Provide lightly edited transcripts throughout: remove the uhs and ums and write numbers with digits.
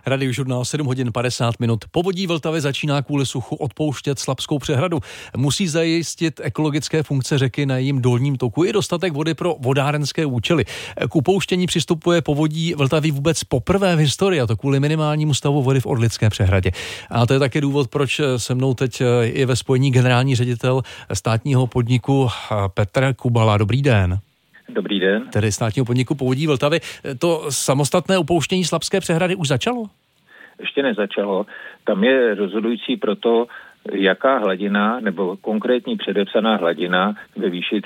Radiožurnál 7 hodin 50 minut. Povodí Vltavy začíná kvůli suchu odpouštět Slapskou přehradu. Musí zajistit ekologické funkce řeky na jejím dolním toku i dostatek vody pro vodárenské účely. K upouštění přistupuje povodí Vltavy vůbec poprvé v historii, a to kvůli minimálnímu stavu vody v Orlické přehradě. A to je také důvod, proč se mnou teď je ve spojení generální ředitel státního podniku Petr Kubala. Dobrý den. Dobrý den. Tedy státního podniku Povodí Vltavy. To samostatné upouštění Slapské přehrady už začalo? Ještě nezačalo. Tam je rozhodující pro to, jaká hladina nebo konkrétní předepsaná hladina ve výši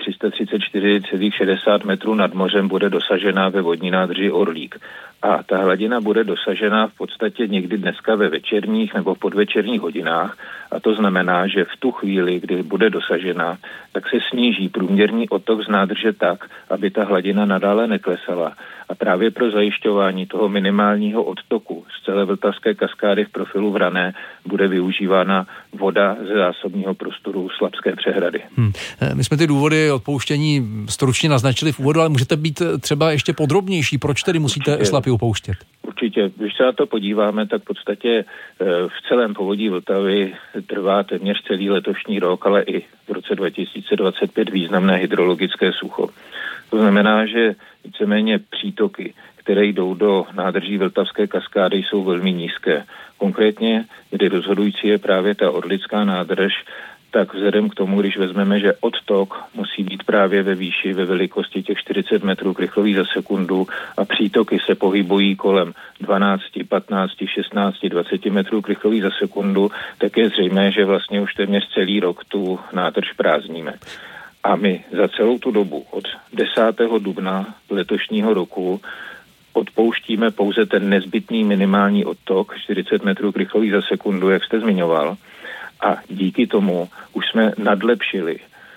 334,60 metrů nad mořem bude dosažena ve vodní nádrži Orlík. A ta hladina bude dosažena v podstatě někdy dneska ve večerních nebo v podvečerních hodinách. A to znamená, že v tu chvíli, kdy bude dosažena, tak se sníží průměrný odtok z nádrže tak, aby ta hladina nadále neklesala. A právě pro zajišťování toho minimálního odtoku z celé Vltavské kaskády v profilu Vrané bude využívána voda ze zásobního prostoru Slapské přehrady. My jsme ty důvody odpouštění stručně naznačili v úvodu, ale můžete být třeba ještě podrobnější, proč tedy musíte Slapy upouštět? Určitě. Když se na to podíváme, tak v podstatě v celém povodí Vltavy trvá téměř celý letošní rok, ale i v roce 2025 významné hydrologické sucho. To znamená, že víceméně přítoky, které jdou do nádrží Vltavské kaskády, jsou velmi nízké. Konkrétně, kdy rozhodující je právě ta Orlická nádrž, tak vzhledem k tomu, když vezmeme, že odtok musí být právě ve výši, ve velikosti těch 40 metrů krychlových za sekundu a přítoky se pohybují kolem 12, 15, 16, 20 metrů krychlových za sekundu, tak je zřejmé, že vlastně už téměř celý rok tu nádrž prázdníme. A my za celou tu dobu od 10. dubna letošního roku odpouštíme pouze ten nezbytný minimální odtok 40 metrů krychlových za sekundu, jak jste zmiňoval. A díky tomu už jsme nadlepšili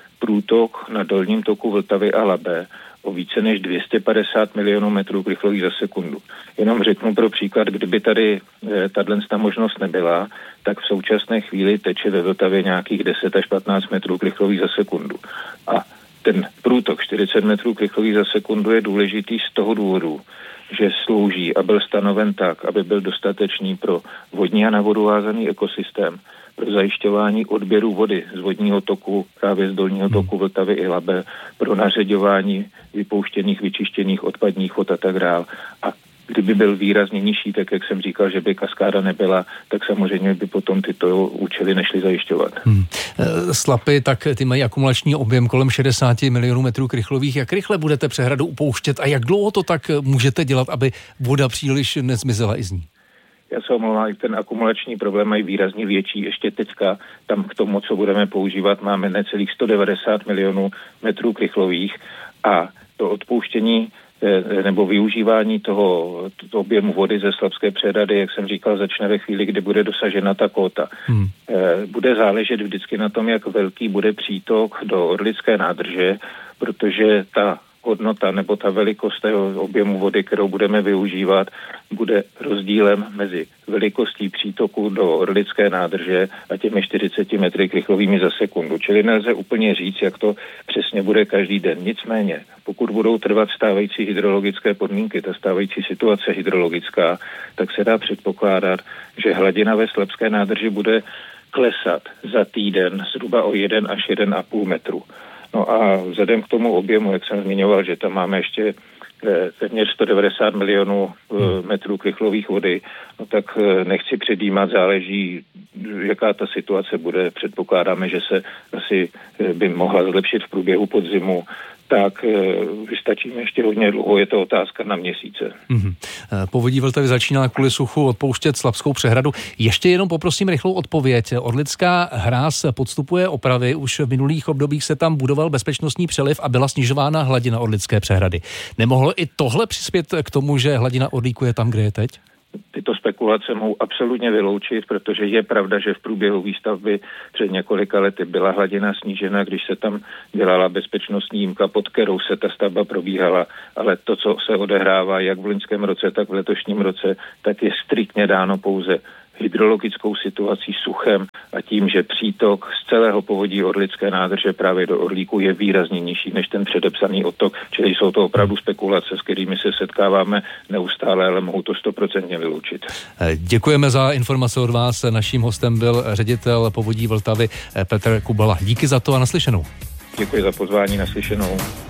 průtok na dolním toku Vltavy a Labe o více než 250 milionů metrů krychlových za sekundu. Jenom řeknu pro příklad, kdyby tady tato možnost nebyla, tak v současné chvíli teče ve Vltavě nějakých 10 až 15 metrů krychlových za sekundu. A ten průtok 40 metrů krychlových za sekundu je důležitý z toho důvodu, že slouží a byl stanoven tak, aby byl dostatečný pro vodní a na vodu vázaný ekosystém, pro zajišťování odběru vody z vodního toku, právě z dolního toku Vltavy i Labe, pro nařeďování vypouštěných, vyčištěných odpadních vod a tak dále. A kdyby byl výrazně nižší, tak jak jsem říkal, že by kaskáda nebyla, tak samozřejmě by potom tyto účely nešly zajišťovat. Slapy, tak ty mají akumulační objem kolem 60 milionů metrů krychlových. Jak rychle budete přehradu upouštět a jak dlouho to tak můžete dělat, aby voda příliš nezmizela i z ní? Já se omlouvám, ten akumulační problém mají výrazně větší. Ještě teďka tam k tomu, co budeme používat, máme necelých 190 milionů metrů krychlových a to odpouštění nebo využívání toho objemu vody ze Slapské přehrady, jak jsem říkal, začne ve chvíli, kdy bude dosažena ta kóta. Bude záležet vždycky na tom, jak velký bude přítok do Orlické nádrže, protože ta hodnota nebo ta velikost toho objemu vody, kterou budeme využívat, bude rozdílem mezi velikostí přítoku do Orlické nádrže a těmi 40 metry krychlovými za sekundu. Čili nelze úplně říct, jak to přesně bude každý den. Nicméně, pokud budou trvat stávající hydrologické podmínky, ta stávající situace hydrologická, tak se dá předpokládat, že hladina ve Slapské nádrži bude klesat za týden zhruba o 1 až 1,5 metru. No a vzhledem k tomu objemu, jak jsem zmiňoval, že tam máme ještě téměř 190 milionů metrů krychlových vody, no tak nechci předjímat, záleží, jaká ta situace bude. Předpokládáme, že se asi by mohla zlepšit v průběhu podzimu, tak vystačíme ještě hodně dlouho, je to otázka na měsíce. Povodí Vltavy začíná kvůli suchu odpouštět Slapskou přehradu. Ještě jenom poprosím rychlou odpověď. Orlická hráz podstupuje opravy, už v minulých obdobích se tam budoval bezpečnostní přeliv a byla snižována hladina Orlické přehrady. Nemohlo i tohle přispět k tomu, že hladina Orlíku je tam, kde je teď? Tyto spekulace mohou absolutně vyloučit, protože je pravda, že v průběhu výstavby před několika lety byla hladina snížena, když se tam dělala bezpečnostní jímka, pod kterou se ta stavba probíhala, ale to, co se odehrává jak v loňském roce, tak v letošním roce, tak je striktně dáno pouze hydrologickou situací, suchem a tím, že přítok z celého povodí Orlické nádrže právě do Orlíku je výrazně nižší než ten předepsaný odtok, čili jsou to opravdu spekulace, s kterými se setkáváme neustále, ale mohu to 100% vyloučit. Děkujeme za informace od vás. Naším hostem byl ředitel Povodí Vltavy Petr Kubala. Díky za to a naslyšenou. Děkuji za pozvání, naslyšenou.